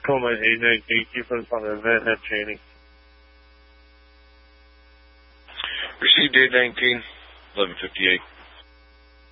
Tacoma 89 gatekeepers on the event head Cheney. Received 819, 1158.